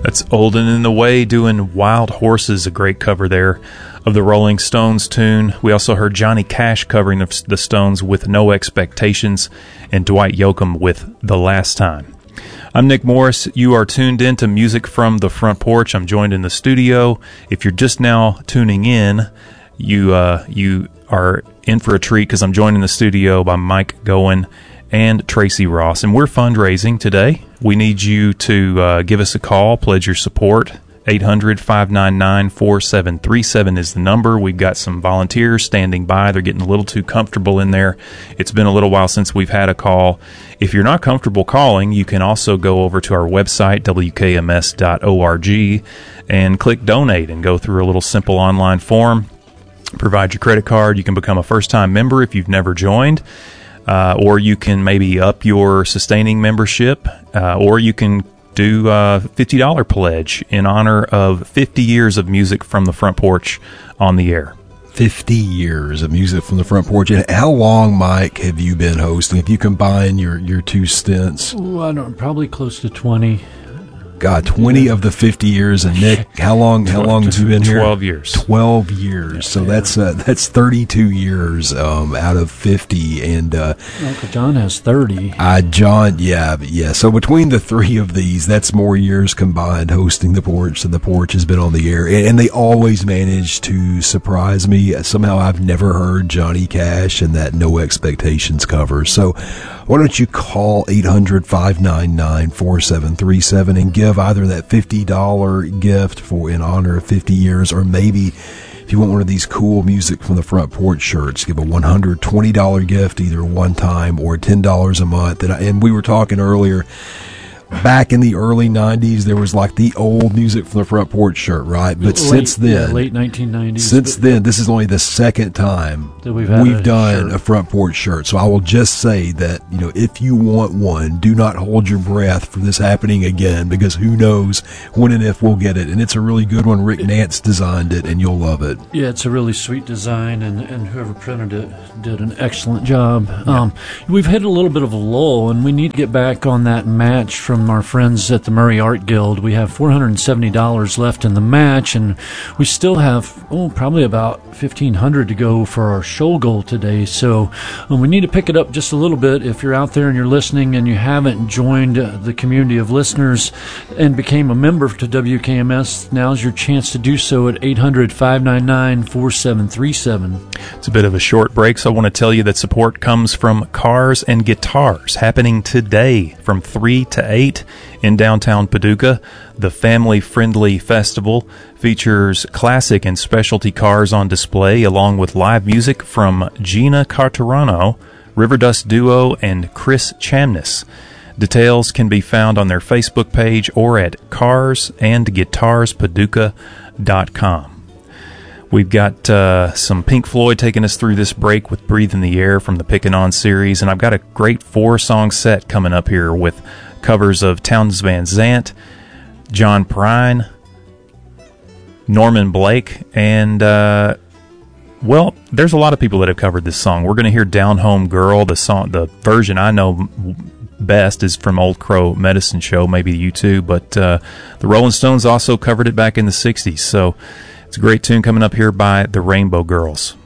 That's Olden in the Way doing Wild Horses, a great cover there of the Rolling Stones tune. We also heard Johnny Cash covering the Stones with No Expectations, and Dwight Yoakam with The Last Time. I'm Nick Morris. You are tuned in to Music from the Front Porch. I'm joined in the studio. If you're just now tuning in, you are in for a treat because I'm joined in the studio by Mike Goen and Tracy Ross, and we're fundraising today. We need you to give us a call, pledge your support. 800-599-4737 is the number. We've got some volunteers standing by. They're getting a little too comfortable in there. It's been a little while since we've had a call. If you're not comfortable calling, you can also go over to our website, wkms.org, and click donate and go through a little simple online form. Provide your credit card. You can become a first-time member if you've never joined. Or you can maybe up your sustaining membership, or you can do a $50 pledge in honor of 50 years of Music from the Front Porch on the air. 50 years of Music from the Front Porch. And how long, Mike, have you been hosting? If you combine your two stints? Ooh, I don't, probably close to 20. God, 20 of the 50 years. And Nick, how long have you been here? 12 years. 12 years. So that's 32 years out of 50. And Uncle John has 30. John, yeah. So between the three of these, that's more years combined hosting the porch than the porch has been on the air. And they always manage to surprise me. Somehow I've never heard Johnny Cash and that No Expectations cover. So why don't you call 800-599-4737 and give either that $50 gift for in honor of 50 years, or maybe if you want one of these cool Music from the Front Porch shirts, give a $120 gift either one time or $10 a month. And we were talking earlier, back in the early 90s, there was like the old Music from the Front Porch shirt, right? But since then, late 1990s. Since then, this is only the second time that we've done a Front Porch shirt. So I will just say that, if you want one, do not hold your breath for this happening again, because who knows when and if we'll get it. And it's a really good one. Rick Nance designed it, and you'll love it. Yeah, it's a really sweet design, and whoever printed it did an excellent job. Yeah. We've hit a little bit of a lull, and we need to get back on that match from our friends at the Murray Art Guild. We have $470 left in the match, and we still have probably about $1,500 to go for our show goal today. So we need to pick it up just a little bit. If you're out there and you're listening and you haven't joined the community of listeners and became a member to WKMS, now's your chance to do so at 800-599-4737. It's a bit of a short break, so I want to tell you that support comes from Cars and Guitars, happening today from 3 to 8 in downtown Paducah. The family-friendly festival features classic and specialty cars on display, along with live music from Gina Carterano, Riverdust Duo, and Chris Chamness. Details can be found on their Facebook page or at carsandguitarspaducah.com. We've got some Pink Floyd taking us through this break with Breathe in the Air from the Pickin' On series, and I've got a great 4-song set coming up here with covers of Townes Van Zandt, John Prine, Norman Blake, and, there's a lot of people that have covered this song. We're going to hear Down Home Girl. The version I know best is from Old Crow Medicine Show, maybe you too, but the Rolling Stones also covered it back in the 60s, so it's a great tune coming up here by the Rainbow Girls.